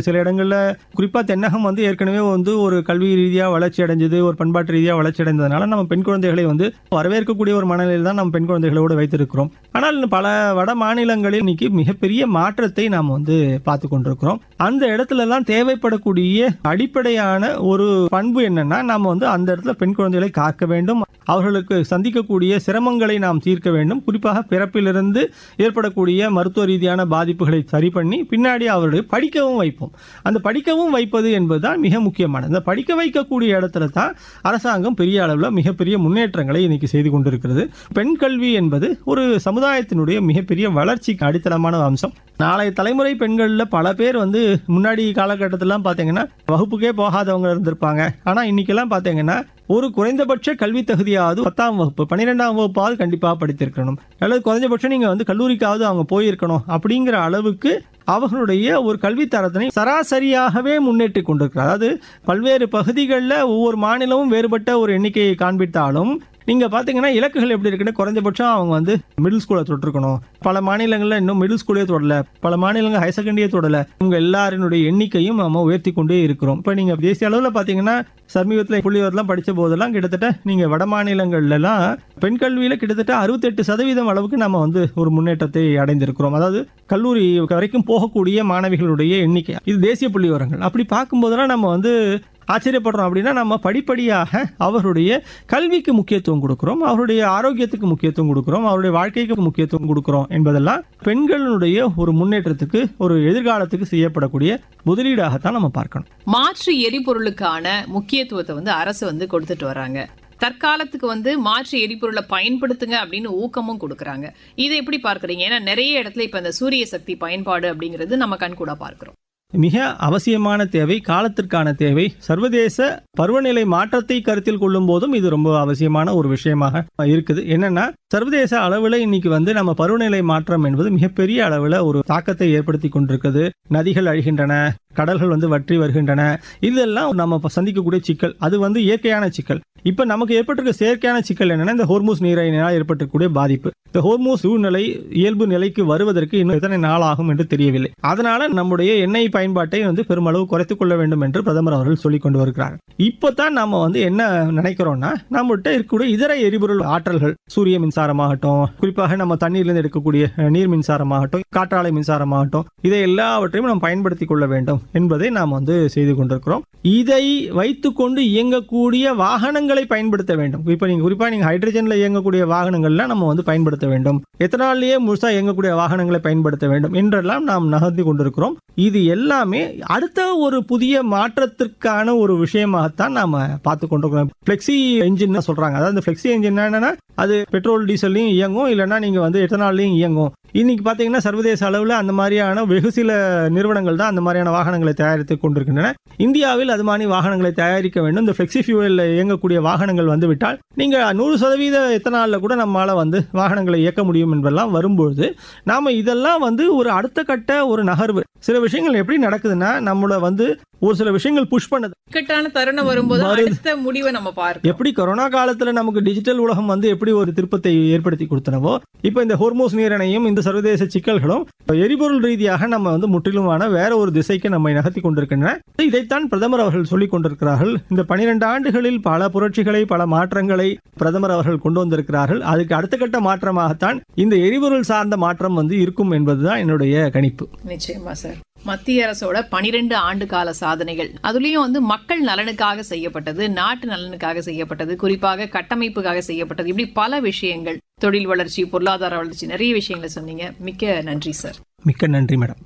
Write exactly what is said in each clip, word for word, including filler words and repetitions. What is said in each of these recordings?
சில இடங்கள்ல குறிப்பா தென்னகம் வந்து ஏற்கனவே வந்து ஒரு கல்வி ரீதியா வளர்ச்சி அடைஞ்சது, ஒரு பண்பாட்டு ரீதியா வளர்ச்சி அடைந்ததுனால நம்ம பெண் குழந்தைகளை வந்து வரவேற்கக்கூடிய ஒரு மனநிலையில் தான் நம்ம பெண் குழந்தைகளோடு வைத்திருக்கிறோம். ஆனால் பல வட மாநிலங்களில் இன்னைக்கு மிகப்பெரிய மாற்றத்தை நாம் வந்து பார்த்து கொண்டிருக்கிறோம். அந்த இடத்துல எல்லாம் தேவைப்படக்கூடிய அடிப்படையான ஒரு பண்பு என்னன்னா, நாம வந்து அந்த இடத்துல பெண் குழந்தைகளை காக்க வேண்டும், அவர்களுக்கு சந்திக்கக்கூடிய சிரமங்களை நாம் தீர்க்க வேண்டும். குறிப்பாக பிறப்பிலிருந்து ஏற்படக்கூடிய மருத்துவ ரீதியான பாதிப்புகளை சரி பண்ணி பின்னாடி அவர்களை படிக்கவும் வைப்போம். அந்த படிக்கவும் வைப்பது என்பதுதான் மிக முக்கியமானது. அந்த படிக்க வைக்கக்கூடிய இடத்துல தான் அரசாங்கம் பெரிய அளவில் மிகப்பெரிய முன்னேற்றங்களை இன்னைக்கு செய்து கொண்டிருக்கிறது. பெண் கல்வி என்பது ஒரு சமுதாயத்தினுடைய மிகப்பெரிய வளர்ச்சிக்கு அடித்தளமான அம்சம். நாளைய தலைமுறை பெண்கள்ல பல பேர் வந்து முன்னாடி காலகட்டத்திலாம் பார்த்தீங்கன்னா வகுப்புக்கே போகாதவங்க இருந்திருப்பாங்க. ஆனா இன்னைக்கெல்லாம் பார்த்தீங்கன்னா ஒரு குறைந்தபட்ச கல்வி தகுதியாவது பத்தாம் வகுப்பு பன்னிரெண்டாம் வகுப்பாவது கண்டிப்பாக படித்திருக்கணும், அல்லது குறைஞ்சபட்சம் நீங்க வந்து கல்லூரிக்காவது அவங்க போயிருக்கணும் அப்படிங்கிற அளவுக்கு அவர்களுடைய ஒரு கல்வி தரத்தினை சராசரியாகவே முன்னேற்றி கொண்டிருக்கிறார். அதாவது பல்வேறு பகுதிகளில் ஒவ்வொரு மாநிலமும் வேறுபட்ட ஒரு எண்ணிக்கையை காண்பித்தாலும் நீங்க பாத்தீங்கன்னா இலக்குகள் எப்படி இருக்குன்னு குறைஞ்சபட்சம் அவங்க வந்து மிடில் ஸ்கூலை தொட்டிருக்கணும். பல மாநிலங்கள்ல இன்னும் மிடில் ஸ்கூலே தொடல, பல மாநிலங்கள் ஹையர் செகண்டரியே தொடல. உங்க எல்லாரினுடைய எண்ணிக்கையும் நம்ம உயர்த்தி கொண்டே இருக்கிறோம். இப்ப நீங்க தேசிய அளவுல பாத்தீங்கன்னா சமீபத்தில் புள்ளிவரெல்லாம் படிச்ச போதெல்லாம் கிட்டத்தட்ட நீங்க வட மாநிலங்கள்ல எல்லாம் பெண் கல்வியில கிட்டத்தட்ட அறுபத்தி எட்டு சதவீதம் அளவுக்கு நம்ம வந்து ஒரு முன்னேற்றத்தை அடைந்திருக்கிறோம். அதாவது கல்லூரி வரைக்கும் போகக்கூடிய மாணவிகளுடைய எண்ணிக்கை, இது தேசிய புள்ளிவரங்கள். அப்படி பார்க்கும்போதெல்லாம் நம்ம வந்து ஆச்சரியப்படுறோம். அப்படின்னா நம்ம படிப்படியாக அவருடைய கல்விக்கு முக்கியத்துவம் கொடுக்கிறோம், அவருடைய ஆரோக்கியத்துக்கு முக்கியத்துவம் கொடுக்கிறோம், அவருடைய வாழ்க்கைக்கு முக்கியத்துவம் கொடுக்கிறோம் என்பதெல்லாம் பெண்களுடைய ஒரு முன்னேற்றத்துக்கு, ஒரு எதிர்காலத்துக்கு செய்யப்படக்கூடிய முதலீடாகத்தான் நம்ம பார்க்கணும். மாற்று எரிபொருளுக்கான முக்கியத்துவத்தை வந்து அரசு வந்து கொடுத்துட்டு வராங்க. தற்காலத்துக்கு வந்து மாற்று எரிபொருளை பயன்படுத்துங்க அப்படின்னு ஊக்கமும் கொடுக்கறாங்க. இதை எப்படி பார்க்கறீங்க? ஏன்னா நிறைய இடத்துல இப்ப இந்த சூரிய சக்தி பயன்பாடு அப்படிங்கிறது நம்ம கண்கூடா பார்க்கிறோம். மிக அவசியமான தேவை, காலத்திற்கான தேவை. சர்வதேச பருவநிலை மாற்றத்தை கருத்தில் கொள்ளும் போதும் இது ரொம்ப அவசியமான ஒரு விஷயமாக இருக்குது. என்னன்னா சர்வதேச அளவில் இன்னைக்கு வந்து நம்ம பருவநிலை மாற்றம் என்பது மிகப்பெரிய அளவில் ஒரு தாக்கத்தை ஏற்படுத்தி கொண்டிருக்கிறது. நதிகள் அழிகின்றன, கடல்கள் வந்து வற்றி வருகின்றன. இதெல்லாம் நம்ம சந்திக்கக்கூடிய சிக்கல். அது வந்து இயற்கையான சிக்கல். இப்ப நமக்கு ஏற்பட்டிருக்க செயற்கையான சிக்கல் என்னன்னா இந்த ஹோர்மூஸ் நீரினால் ஏற்பட்டிருக்கக்கூடிய பாதிப்பு. இந்த ஹோர்மூஸ் சூழ்நிலை இயல்பு நிலைக்கு வருவதற்கு இன்னும் எத்தனை நாள் ஆகும் என்று தெரியவில்லை. அதனால நம்முடைய எண்ணெய் பயன்பாட்டை வந்து பெருமளவு குறைத்துக் கொள்ள வேண்டும் என்று பிரதமர் அவர்கள் சொல்லிக் கொண்டு வருகிறார். இப்பதான் நம்ம வந்து என்ன நினைக்கிறோம்னா நம்மகிட்ட இருக்கக்கூடிய இதர எரிபொருள் ஆற்றல்கள், சூரிய மின்சாரமாகட்டும், குறிப்பாக நம்ம தண்ணீர்லேருந்து எடுக்கக்கூடிய நீர் மின்சாரமாகட்டும், காற்றாலை மின்சாரமாகட்டும், இதை எல்லாவற்றையும் நாம் பயன்படுத்திக் கொள்ள வேண்டும் என்பதை நாம் வந்து செய்து கொண்டிருக்கிறோம். இதை வைத்துக்கொண்டு இயங்கக்கூடிய வாகனங்களை பயன்படுத்த வேண்டும். இப்ப நீங்க குறிப்பா நீங்க ஹைட்ரஜன்ல இயங்கக்கூடிய வாகனங்கள்லாம் நம்ம வந்து பயன்படுத்த வேண்டும், எத்தனாலேயே முழுசா இயங்கக்கூடிய வாகனங்களை பயன்படுத்த வேண்டும் என்றெல்லாம் நாம் நகர்ந்து கொண்டிருக்கிறோம். இது எல்லாமே அடுத்த ஒரு புதிய மாற்றத்திற்கான ஒரு விஷயமாகத்தான் நாம பார்த்து கொண்டிருக்கிறோம். பிளெக்சி என்ஜின் சொல்றாங்க. அதாவது பிளெக்சி என்ஜின் என்னன்னா அது பெட்ரோல் டீசல்லையும் இயங்கும், இல்லைன்னா நீங்க வந்து எத்தனாலையும் இயங்கும். இன்னைக்கு பாத்தீங்கன்னா சர்வதேச அளவில் அந்த மாதிரியான வெகு சில நிறுவனங்கள் தான் அந்த மாதிரியான வாகனங்களை தயாரித்துக் கொண்டிருக்கின்றன. இந்தியாவில் அது மாதிரி வாகனங்களை தயாரிக்க வேண்டும். இந்த பிளெக்சி ஃபியூவல் இயங்கக்கூடிய வாகனங்கள் வந்துவிட்டால் நீங்க நூறு சதவீத எத்தனால கூட நம்மளால வந்து வாகனங்களை இயக்க முடியும் என்பதெல்லாம் வரும்போது நாம இதெல்லாம் வந்து ஒரு அடுத்த கட்ட ஒரு நகர்வு. சில விஷயங்கள் எப்படி நடக்குதுன்னா நம்மள வந்து ஒரு சில விஷயங்கள் புஷ் பண்ணுது. இக்கட்டான தருணம் வரும்போது அடுத்த முடிவை நம்ம பார்க்கிறோம். எப்படி கொரோனா காலத்துல நமக்கு டிஜிட்டல் உலகம் வந்து எப்படி ஒரு திருப்பத்தை ஏற்படுத்தி கொடுத்தனவோ, இப்ப இந்த ஹோர்மோஸ் நீரணையும் இந்த சர்வதேச சிக்கல்களும் எரிபொருள் ரீதியாக நம்ம வந்து முற்றிலுமான வேற ஒரு திசைக்கு நம்மை நகர்த்தி கொண்டிருக்கின்றன. இதைத்தான் பிரதமர் அவர்கள் சொல்லிக் கொண்டிருக்கிறார்கள். இந்த பனிரெண்டு ஆண்டுகளில் பல புரட்சிகளை, பல மாற்றங்களை பிரதமர் அவர்கள் கொண்டு வந்திருக்கிறார்கள். அதுக்கு அடுத்த கட்ட மாற்றமாகத்தான் இந்த எரிபொருள் சார்ந்த மாற்றம் வந்து இருக்கும் என்பதுதான் என்னுடைய கணிப்பு. நிச்சயமா சார். மத்திய அரசோட பனிரெண்டு ஆண்டு கால சாதனைகள், அதுலயும் வந்து மக்கள் நலனுக்காக செய்யப்பட்டது, நாட்டு நலனுக்காக செய்யப்பட்டது, குறிப்பாக கட்டமைப்புக்காக செய்யப்பட்டது, இப்படி பல விஷயங்கள், தொழில் வளர்ச்சி, பொருளாதார வளர்ச்சி, நிறைய விஷயங்களை சொன்னீங்க. மிக்க நன்றி சார். மிக்க நன்றி மேடம்.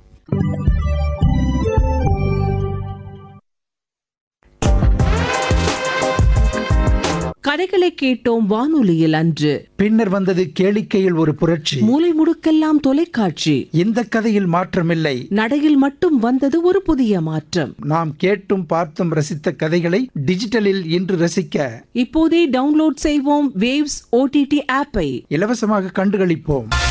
கதைகளை கேட்டோம் வானொலியில் அன்று. பின்னர் வந்தது கேளிக்கையில் ஒரு புரட்சி. மூலை முடுக்கெல்லாம் தொலைக்காட்சி. இந்த கதையில் மாற்றமில்லை, நடையில் மட்டும் வந்தது ஒரு புதிய மாற்றம். நாம் கேட்டும் பார்த்தும் ரசித்த கதைகளை டிஜிட்டலில் இன்று ரசிக்க இப்போதே டவுன்லோட் செய்வோம் வேவ்ஸ் ஓடிடி ஆப்பை. இலவசமாக கண்டுகளிப்போம்.